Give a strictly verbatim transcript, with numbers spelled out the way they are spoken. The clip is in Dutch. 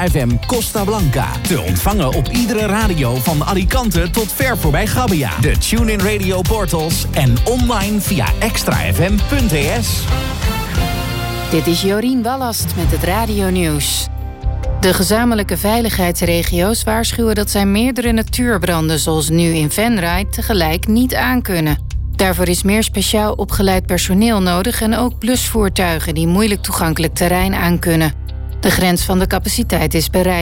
Extra F M Costa Blanca. Te ontvangen op iedere radio van Alicante tot ver voorbij Gabbia. De TuneIn Radio portals en online via extra f m punt e s. Dit is Jorien Wallast met het radionieuws. De gezamenlijke veiligheidsregio's waarschuwen dat zij meerdere natuurbranden zoals nu in Venray tegelijk niet aankunnen. Daarvoor is meer speciaal opgeleid personeel nodig en ook blusvoertuigen die moeilijk toegankelijk terrein aankunnen. De grens van de capaciteit is bereikt.